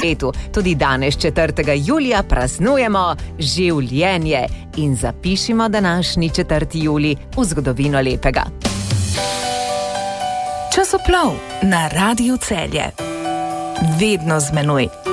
letu. Tudi danes, 4. julija, praznujemo življenje in zapišimo današnji 4. julij v zgodovino lepega. Časoplov na Radiu Celje. Vedno z menoj.